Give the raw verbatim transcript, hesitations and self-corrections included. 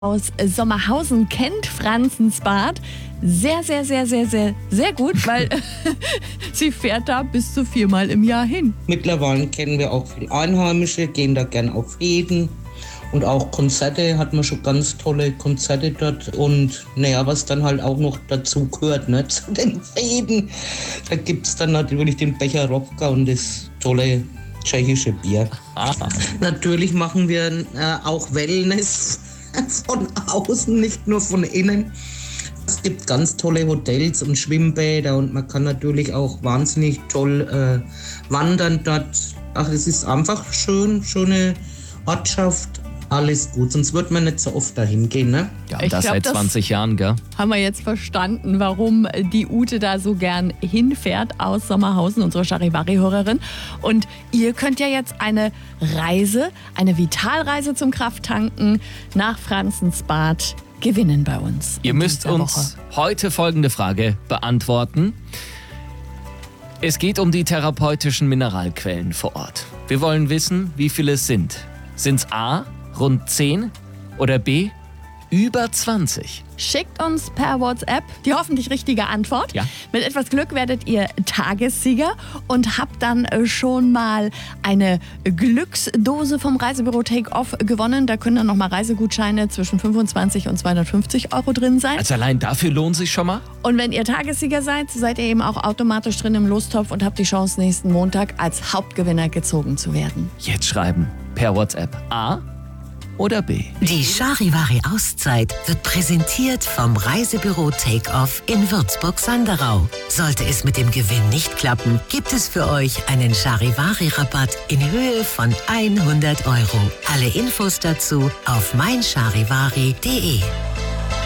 aus Sommerhausen kennt Franzensbad sehr, sehr, sehr, sehr, sehr, sehr gut, weil sie fährt da bis zu viermal im Jahr hin. Mittlerweile kennen wir auch viele Einheimische, gehen da gern auf Reden und auch Konzerte, hat man schon ganz tolle Konzerte dort. Und naja, was dann halt auch noch dazu gehört, ne, zu den Reden, da gibt es dann natürlich den Becherowka und das tolle tschechische Bier. Aha. Natürlich machen wir äh, auch Wellness von außen, nicht nur von innen. Es gibt ganz tolle Hotels und Schwimmbäder und man kann natürlich auch wahnsinnig toll äh, wandern dort. Ach, es ist einfach schön, schöne Ortschaft, alles gut. Sonst wird man nicht so oft dahin gehen, ne? Ja, und das seit zwanzig Jahren, gell? Haben wir jetzt verstanden, warum die Ute da so gern hinfährt aus Sommerhausen, unsere Charivari-Hörerin. Und ihr könnt ja jetzt eine Reise, eine Vitalreise zum Krafttanken nach Franzensbad gewinnen bei uns. Ihr müsst uns heute folgende Frage beantworten. Es geht um die therapeutischen Mineralquellen vor Ort. Wir wollen wissen, wie viele es sind. Sind es A, rund zehn oder B, über zwanzig? Schickt uns per WhatsApp die hoffentlich richtige Antwort. Ja. Mit etwas Glück werdet ihr Tagessieger und habt dann schon mal eine Glücksdose vom Reisebüro Take-Off gewonnen. Da können dann nochmal Reisegutscheine zwischen fünfundzwanzig und zweihundertfünfzig Euro drin sein. Also allein dafür lohnt sich schon mal? Und wenn ihr Tagessieger seid, seid ihr eben auch automatisch drin im Lostopf und habt die Chance, nächsten Montag als Hauptgewinner gezogen zu werden. Jetzt schreiben per WhatsApp A oder B. Die Charivari-Auszeit wird präsentiert vom Reisebüro Take-Off in Würzburg-Sanderau. Sollte es mit dem Gewinn nicht klappen, gibt es für euch einen Charivari-Rabatt in Höhe von hundert Euro. Alle Infos dazu auf mein charivari punkt de.